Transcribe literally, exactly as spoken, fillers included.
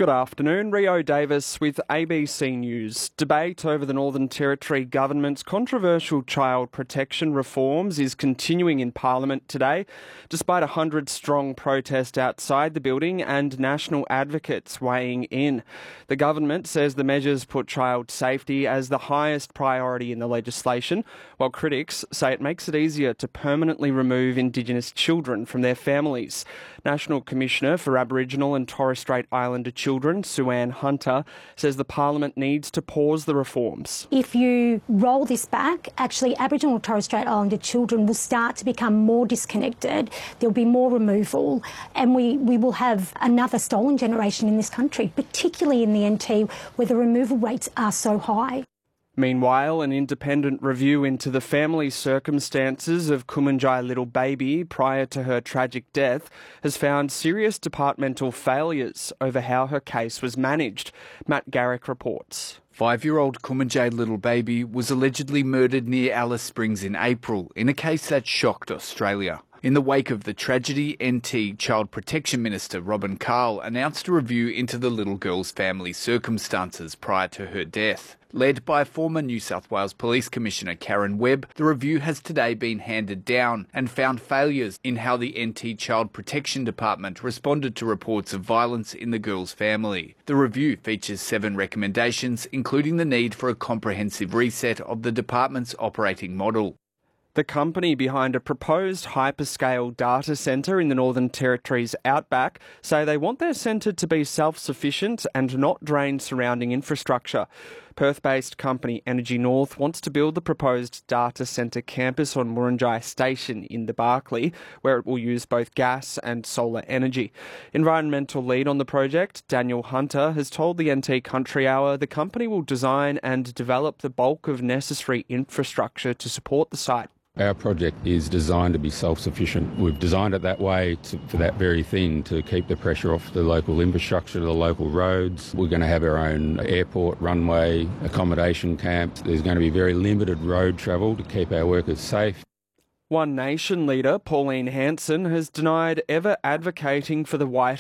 Good afternoon, Rio Davis with A B C News. Debate over the Northern Territory government's controversial child protection reforms is continuing in Parliament today, despite a hundred-strong protest outside the building and national advocates weighing in. The government says the measures put child safety as the highest priority in the legislation, while critics say it makes it easier to permanently remove Indigenous children from their families. National Commissioner for Aboriginal and Torres Strait Islander Children, Sue-Ann Hunter, says the Parliament needs to pause the reforms. If you roll this back, actually Aboriginal and Torres Strait Islander children will start to become more disconnected, there'll be more removal, and we, we will have another stolen generation in this country, particularly in the N T where the removal rates are so high. Meanwhile, an independent review into the family circumstances of Kumanjai Little Baby prior to her tragic death has found serious departmental failures over how her case was managed. Matt Garrick reports. Five-year-old Kumanjai Little Baby was allegedly murdered near Alice Springs in April in a case that shocked Australia. In the wake of the tragedy, N T Child Protection Minister Robin Carl announced a review into the little girl's family circumstances prior to her death. Led by former New South Wales Police Commissioner Karen Webb, the review has today been handed down and found failures in how the N T Child Protection Department responded to reports of violence in the girl's family. The review features seven recommendations, including the need for a comprehensive reset of the department's operating model. The company behind a proposed hyperscale data centre in the Northern Territory's outback say they want their centre to be self-sufficient and not drain surrounding infrastructure. Perth-based company Energy North wants to build the proposed data centre campus on Murunjai Station in the Barkly, where it will use both gas and solar energy. Environmental lead on the project, Daniel Hunter, has told the N T Country Hour the company will design and develop the bulk of necessary infrastructure to support the site. Our project is designed to be self-sufficient. We've designed it that way to, for that very thing, to keep the pressure off the local infrastructure, the local roads. We're going to have our own airport, runway, accommodation camps. There's going to be very limited road travel to keep our workers safe. One Nation leader, Pauline Hanson, has denied ever advocating for the White